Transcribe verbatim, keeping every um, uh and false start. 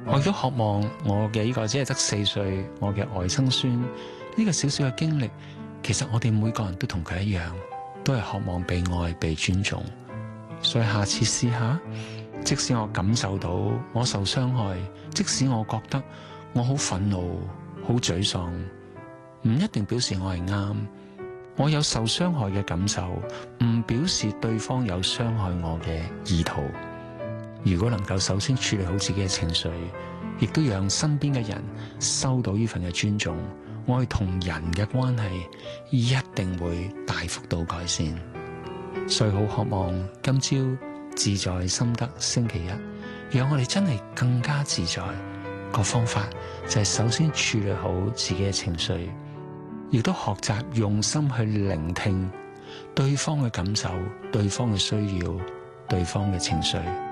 我亦都渴望我嘅呢個只係得四歲，我嘅外甥孫呢個小小嘅經歷，其實我哋每個人都同佢一樣，都係渴望被愛、被尊重。所以下次試下，即使我感受到我受傷害，即使我覺得我好憤怒、好沮喪，唔一定表示我係啱。我有受傷害嘅感受，唔表示對方有傷害我嘅意圖。如果能夠首先處理好自己嘅情緒，亦都讓身邊嘅人收到呢份嘅尊重，我哋同人嘅關係一定會大幅度改善。所以好渴望今朝自在心得星期一，讓我哋真係更加自在。個方法就係首先處理好自己嘅情緒，亦都學習用心去聆聽對方嘅感受、對方嘅需要、對方嘅情緒。